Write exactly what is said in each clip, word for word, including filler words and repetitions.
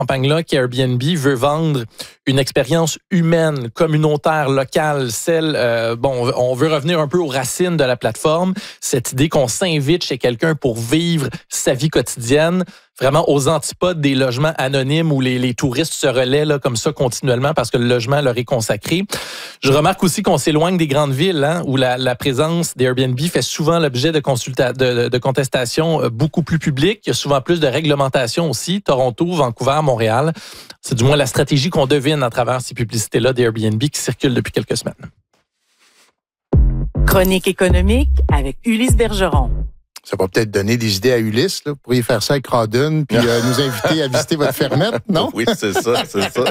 campagne-là qu'Airbnb veut vendre une expérience humaine, communautaire, locale, celle, euh, bon, on veut revenir un peu aux racines de la plateforme, cette idée qu'on s'invite chez quelqu'un pour vivre sa vie quotidienne, vraiment aux antipodes des logements anonymes où les, les touristes se relaient là, comme ça continuellement parce que le logement leur est consacré. Je remarque aussi qu'on s'éloigne des grandes villes hein, où la, la présence d'Airbnb fait souvent l'objet de, consulta- de, de contestations beaucoup plus publiques. Il y a souvent plus de réglementation aussi, Toronto, Vancouver, Montréal. C'est du moins la stratégie qu'on devine à travers ces publicités-là d'Airbnb qui circulent depuis quelques semaines. Chronique économique avec Ulysse Bergeron. Ça va peut-être donner des idées à Ulysse. Là. Vous pourriez faire ça avec Rawdon puis euh, nous inviter à visiter votre fermette, non? Oui, c'est ça, c'est ça.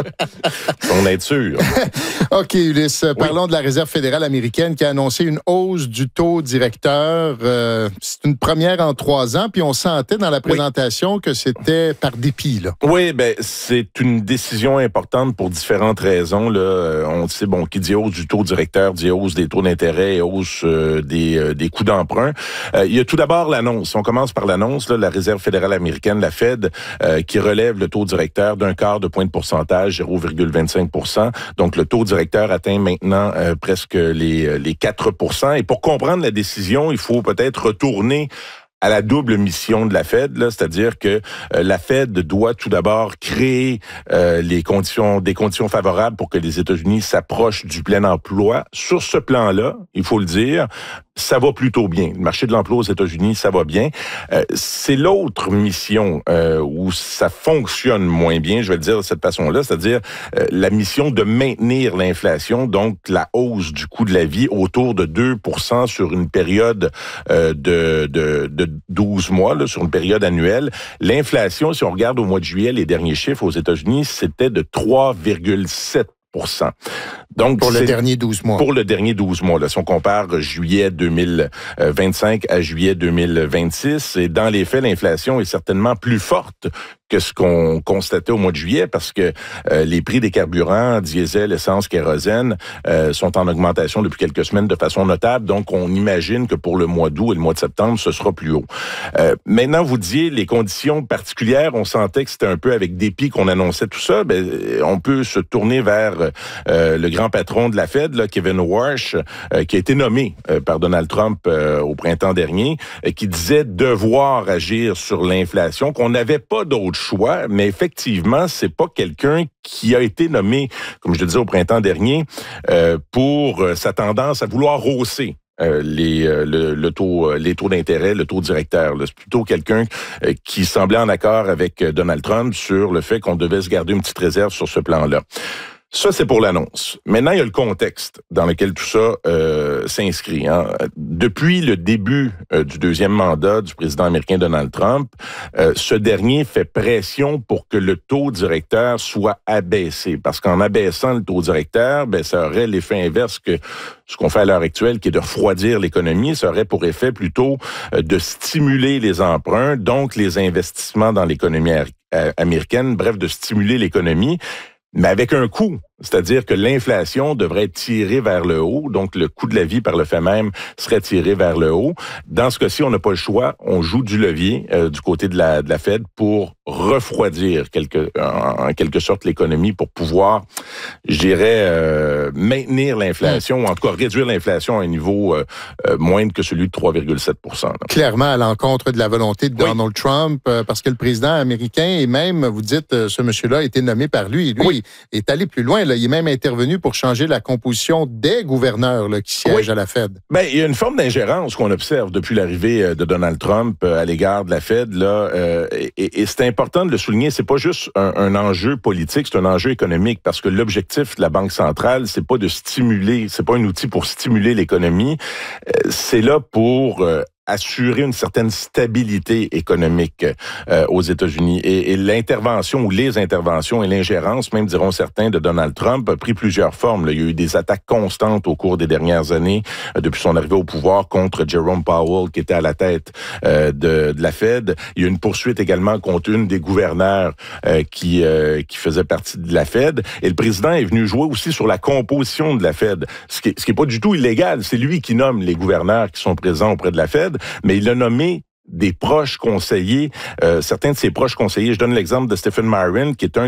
On est sûr. OK, Ulysse. Oui. Parlons de la Réserve fédérale américaine qui a annoncé une hausse du taux directeur. Euh, c'est une première en trois ans, puis on sentait dans la présentation oui. que c'était par dépit. Là. Oui, bien, c'est une décision importante pour différentes raisons. Là. On sait, bon, qui dit hausse du taux directeur, dit hausse des taux d'intérêt et hausse euh, des, euh, des coûts d'emprunt. Euh, il y a tout d'abord l'annonce. On commence par l'annonce, là, la Réserve fédérale américaine, la Fed, euh, qui relève le taux directeur d'un quart de point de pourcentage, zéro virgule vingt-cinq pour cent. Donc, le taux directeur atteint maintenant euh, presque les, les quatre pour cent. Et pour comprendre la décision, il faut peut-être retourner à la double mission de la Fed, là, c'est-à-dire que euh, la Fed doit tout d'abord créer euh, les conditions, des conditions favorables pour que les États-Unis s'approchent du plein emploi. Sur ce plan-là, il faut le dire, ça va plutôt bien. Le marché de l'emploi aux États-Unis, ça va bien. Euh, c'est l'autre mission euh, où ça fonctionne moins bien, je vais le dire de cette façon-là, c'est-à-dire euh, la mission de maintenir l'inflation, donc la hausse du coût de la vie autour de deux pour cent sur une période euh, de, de, de douze mois, là, sur une période annuelle. L'inflation, si on regarde au mois de juillet, les derniers chiffres aux États-Unis, c'était de trois virgule sept pour cent. Donc, pour le dernier douze mois. Pour le dernier douze mois. Là, si on compare juillet deux mille vingt-cinq à juillet deux mille vingt-six, et dans les faits, l'inflation est certainement plus forte que ce qu'on constatait au mois de juillet parce que euh, les prix des carburants, diesel, essence, kérosène, euh, sont en augmentation depuis quelques semaines de façon notable. Donc, on imagine que pour le mois d'août et le mois de septembre, ce sera plus haut. Euh, maintenant, vous disiez les conditions particulières. On sentait que c'était un peu avec dépit qu'on annonçait tout ça. Ben, on peut se tourner vers euh, le grand patron de la Fed, là, Kevin Warsh, euh, qui a été nommé euh, par Donald Trump euh, au printemps dernier, euh, qui disait devoir agir sur l'inflation, qu'on n'avait pas d'autre choix, mais effectivement, c'est pas quelqu'un qui a été nommé, comme je le disais au printemps dernier, euh, pour euh, sa tendance à vouloir hausser Euh, les, euh, le, le taux, euh, les taux d'intérêt, le taux directeur. Là. C'est plutôt quelqu'un euh, qui semblait en accord avec euh, Donald Trump sur le fait qu'on devait se garder une petite réserve sur ce plan-là. Ça, c'est pour l'annonce. Maintenant, il y a le contexte dans lequel tout ça euh, s'inscrit. Hein. Depuis le début euh, du deuxième mandat du président américain Donald Trump, euh, ce dernier fait pression pour que le taux directeur soit abaissé. Parce qu'en abaissant le taux directeur, ben, ça aurait l'effet inverse que ce qu'on fait à l'heure actuelle, qui est de refroidir l'économie. Ça aurait pour effet plutôt euh, de stimuler les emprunts, donc les investissements dans l'économie américaine, bref, de stimuler l'économie, mais avec un coût. C'est-à-dire que l'inflation devrait être tirée vers le haut, donc le coût de la vie par le fait même serait tiré vers le haut. Dans ce cas-ci, on n'a pas le choix, on joue du levier euh, du côté de la, de la Fed pour refroidir quelque, en, en quelque sorte l'économie pour pouvoir, je dirais, euh, maintenir l'inflation, mmh. ou en tout cas réduire l'inflation à un niveau euh, euh, moindre que celui de trois virgule sept pour cent. Clairement à l'encontre de la volonté de oui. Donald Trump, euh, parce que le président américain, et même, vous dites, euh, ce monsieur-là a été nommé par lui, et lui oui. est allé plus loin. Là, il est même intervenu pour changer la composition des gouverneurs là, qui siègent oui. à la Fed. Ben, il y a une forme d'ingérence qu'on observe depuis l'arrivée de Donald Trump à l'égard de la Fed. Là, euh, et, et c'est important de le souligner, c'est pas juste un, un enjeu politique, c'est un enjeu économique, parce que l'objectif de la Banque centrale, c'est pas de stimuler, c'est pas un outil pour stimuler l'économie, euh, c'est là pour... Euh, assurer une certaine stabilité économique euh, aux États-Unis. Et, et l'intervention ou les interventions et l'ingérence, même diront certains, de Donald Trump a pris plusieurs formes. Là. Il y a eu des attaques constantes au cours des dernières années, euh, depuis son arrivée au pouvoir, contre Jerome Powell, qui était à la tête euh, de, de la Fed. Il y a eu une poursuite également contre une des gouverneurs euh, qui, euh, qui faisait partie de la Fed. Et le président est venu jouer aussi sur la composition de la Fed, ce qui, ce qui est pas du tout illégal. C'est lui qui nomme les gouverneurs qui sont présents auprès de la Fed, mais il a nommé des proches conseillers, euh, certains de ses proches conseillers. Je donne l'exemple de Stephen Myron, qui est un